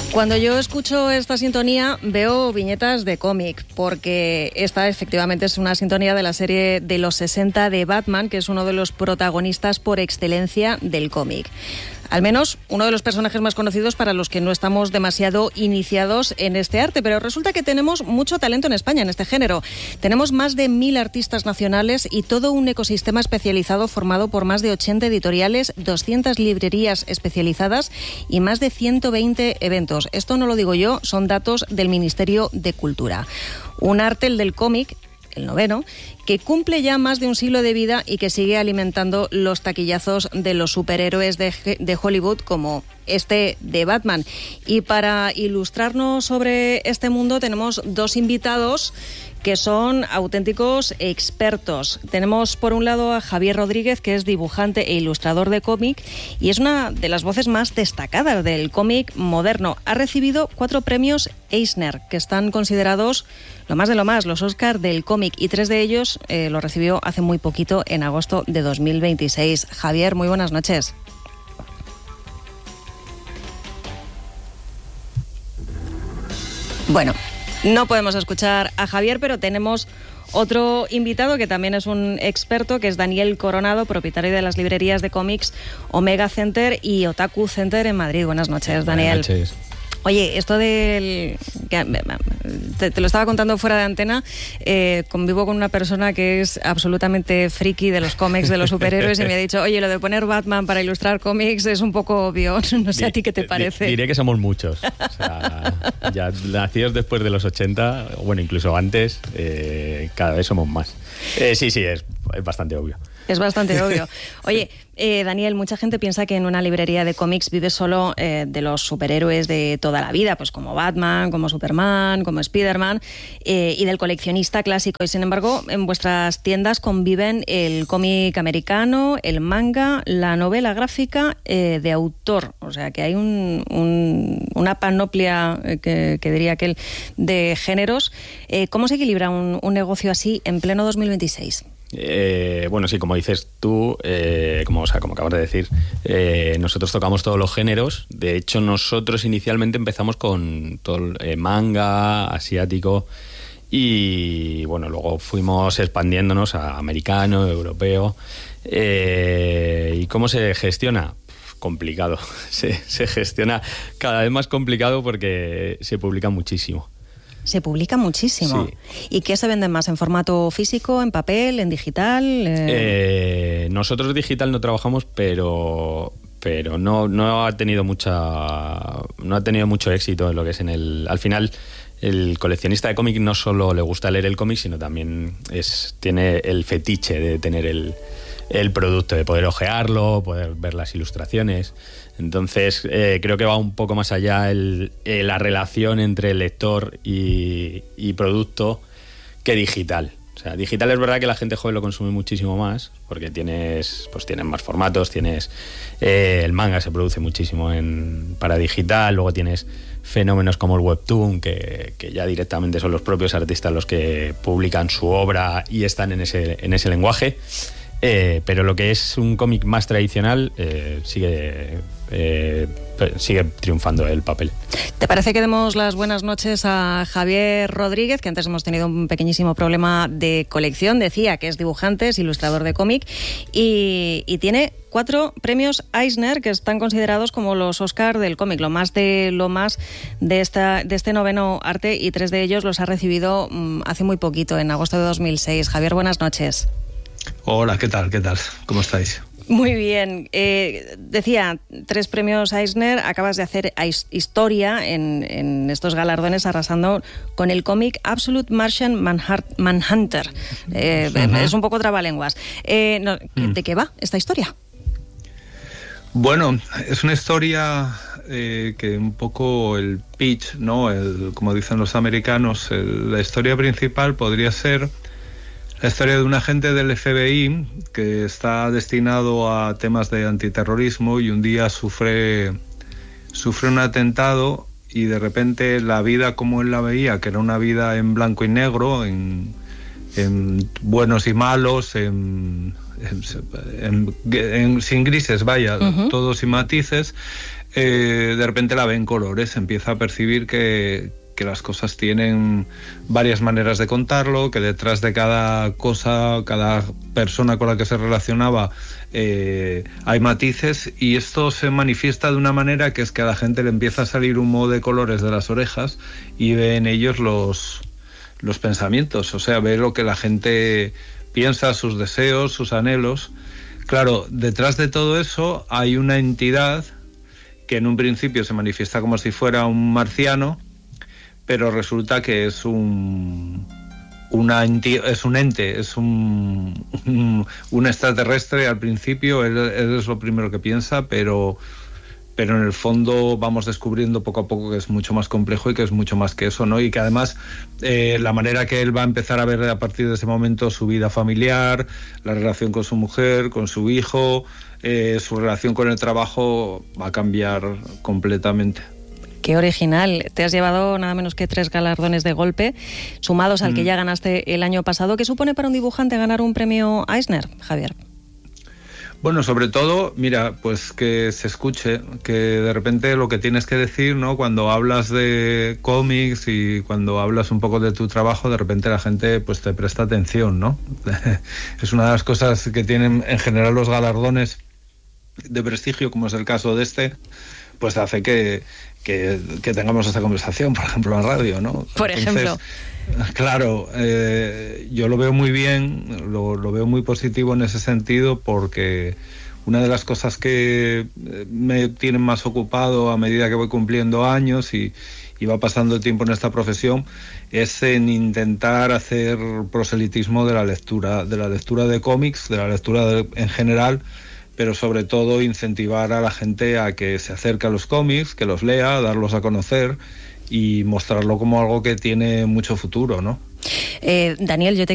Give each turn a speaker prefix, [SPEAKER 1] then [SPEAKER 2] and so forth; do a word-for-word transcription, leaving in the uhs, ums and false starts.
[SPEAKER 1] Cuando yo escucho esta sintonía veo viñetas de cómic, porque esta efectivamente es una sintonía de la serie de los sesenta de Batman, que es uno de los protagonistas por excelencia del cómic. Al menos uno de los personajes más conocidos para los que no estamos demasiado iniciados en este arte, pero resulta que tenemos mucho talento en España en este género. Tenemos más de mil artistas nacionales y todo un ecosistema especializado formado por más de ochenta editoriales, doscientas librerías especializadas y más de ciento veinte eventos. Esto no lo digo yo, son datos del Ministerio de Cultura. Un arte, el del cómic, el noveno, que cumple ya más de un siglo de vida y que sigue alimentando los taquillazos de los superhéroes de, de Hollywood, como este de Batman. Y para ilustrarnos sobre este mundo tenemos dos invitados que son auténticos expertos. Tenemos por un lado a Javier Rodríguez, que es dibujante e ilustrador de cómic y es una de las voces más destacadas del cómic moderno. Ha recibido cuatro premios Eisner, que están considerados lo más de lo más, los Oscar del cómic, y tres de ellos eh, lo recibió hace muy poquito, en agosto de dos mil veintiséis. Javier, muy buenas noches. Bueno, no podemos escuchar a Javier, pero tenemos otro invitado que también es un experto, que es Daniel Coronado, propietario de las librerías de cómics Omega Center y Otaku Center en Madrid. Buenas noches, Daniel.
[SPEAKER 2] Buenas noches.
[SPEAKER 1] Oye, esto del... Te, te lo estaba contando fuera de antena. Eh, convivo con una persona que es absolutamente friki de los cómics, de los superhéroes, y me ha dicho, oye, lo de poner Batman para ilustrar cómics es un poco obvio. No sé a ti qué te parece.
[SPEAKER 2] Diré que somos muchos. O sea, ya nacidos después de los ochenta, bueno, incluso antes, eh, cada vez somos más. Eh, sí, sí, es, es bastante obvio.
[SPEAKER 1] Es bastante obvio. Oye, eh, Daniel, mucha gente piensa que en una librería de cómics vive solo eh, de los superhéroes de toda la vida, pues como Batman, como Superman, como Spiderman, eh, y del coleccionista clásico. Y sin embargo, en vuestras tiendas conviven el cómic americano, el manga, la novela gráfica eh, de autor. O sea, que hay un, un, una panoplia, eh, que, que diría aquel, de géneros. Eh, ¿Cómo se equilibra un, un negocio así en pleno dos mil veintiséis?
[SPEAKER 2] Eh, bueno, sí, como dices tú, eh, como, o sea, como acabas de decir, eh, nosotros tocamos todos los géneros. De hecho, nosotros inicialmente empezamos con todo eh, manga, asiático, y bueno, luego fuimos expandiéndonos a americano, europeo. Eh, ¿Y cómo se gestiona? Complicado. Se, se gestiona cada vez más complicado porque se publica muchísimo.
[SPEAKER 1] Se publica muchísimo.
[SPEAKER 2] Sí.
[SPEAKER 1] ¿Y qué se vende más? ¿En formato físico, en papel, en digital? Eh...
[SPEAKER 2] Eh, nosotros digital no trabajamos, pero pero no no ha tenido mucha no ha tenido mucho éxito en lo que es en el. Al final, el coleccionista de cómic no solo le gusta leer el cómic, sino también es tiene el fetiche de tener el el producto, de poder ojearlo, poder ver las ilustraciones. Entonces, eh, creo que va un poco más allá el, eh, la relación entre lector y, y producto que digital. O sea, digital es verdad que la gente joven lo consume muchísimo más, porque tienes, pues tienes más formatos, tienes eh, el manga se produce muchísimo en, para digital, luego tienes fenómenos como el webtoon, que, que ya directamente son los propios artistas los que publican su obra y están en ese, en ese lenguaje. Eh, pero lo que es un cómic más tradicional eh, sigue eh, sigue triunfando el papel.
[SPEAKER 1] ¿Te parece que demos las buenas noches a Javier Rodríguez, que antes hemos tenido un pequeñísimo problema de colección? Decía que es dibujante, es ilustrador de cómic y, y tiene cuatro premios Eisner, que están considerados como los Oscar del cómic, lo más de lo más de esta de este noveno arte, y tres de ellos los ha recibido um, hace muy poquito, en agosto de dos mil seis. Javier, buenas noches.
[SPEAKER 3] Hola, ¿qué tal? ¿Qué tal? ¿Cómo estáis?
[SPEAKER 1] Muy bien. Eh, decía, tres premios Eisner, acabas de hacer historia en, en estos galardones, arrasando con el cómic Absolute Martian Manhunter. Eh, uh-huh. Es un poco trabalenguas. Eh, no, uh-huh. ¿De qué va esta historia?
[SPEAKER 3] Bueno, es una historia eh, que un poco el pitch, ¿no? El, como dicen los americanos, el, la historia principal podría ser la historia de un agente del F B I que está destinado a temas de antiterrorismo y un día sufre, sufre un atentado y de repente la vida como él la veía, que era una vida en blanco y negro, en, en buenos y malos, en, en, en, en, sin grises, vaya, uh-huh. todos sin matices, eh, de repente la ve en colores, empieza a percibir que, que las cosas tienen varias maneras de contarlo, que detrás de cada cosa, cada persona con la que se relacionaba, eh, hay matices, y esto se manifiesta de una manera que es que a la gente le empieza a salir humo de colores de las orejas y ve en ellos los, los pensamientos, o sea, ve lo que la gente piensa, sus deseos, sus anhelos. Claro, detrás de todo eso hay una entidad que en un principio se manifiesta como si fuera un marciano, pero resulta que es un una enti- es un ente, es un, un, un extraterrestre al principio, él, él es lo primero que piensa, pero, pero en el fondo vamos descubriendo poco a poco que es mucho más complejo y que es mucho más que eso, ¿no? Y que además eh, la manera que él va a empezar a ver a partir de ese momento su vida familiar, la relación con su mujer, con su hijo, eh, su relación con el trabajo va a cambiar completamente.
[SPEAKER 1] Qué original. Te has llevado nada menos que tres galardones de golpe, sumados al mm. que ya ganaste el año pasado. ¿Qué supone para un dibujante ganar un premio Eisner, Javier?
[SPEAKER 3] Bueno, sobre todo, mira, pues que se escuche, que de repente lo que tienes que decir, ¿no? Cuando hablas de cómics y cuando hablas un poco de tu trabajo, de repente la gente pues te presta atención, ¿no? Es una de las cosas que tienen en general los galardones de prestigio, como es el caso de este, pues hace que, que, que tengamos esta conversación, por ejemplo, en radio, ¿no?
[SPEAKER 1] Por
[SPEAKER 3] Entonces,
[SPEAKER 1] ejemplo.
[SPEAKER 3] Claro, eh, yo lo veo muy bien, lo, lo veo muy positivo en ese sentido, porque una de las cosas que me tienen más ocupado a medida que voy cumpliendo años y, y va pasando el tiempo en esta profesión es en intentar hacer proselitismo de la lectura, de la lectura de cómics, de la lectura de, en general, pero sobre todo incentivar a la gente a que se acerque a los cómics, que los lea, darlos a conocer y mostrarlo como algo que tiene mucho futuro, ¿no?
[SPEAKER 1] Eh, Daniel, yo te